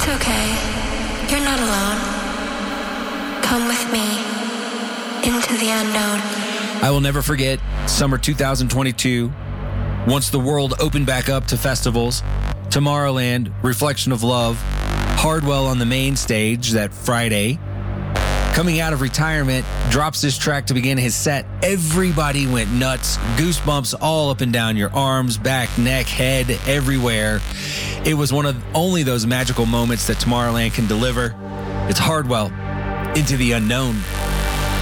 okay. You're not alone. Come with me into the unknown. I will never forget summer 2022. Once the world opened back up to festivals, Tomorrowland, Reflection of Love, Hardwell on the main stage that Friday. Coming out of retirement, drops this track to begin his set. Everybody went nuts. Goosebumps all up and down your arms, back, neck, head, everywhere. It was one of only those magical moments that Tomorrowland can deliver. It's Hardwell, Into the Unknown.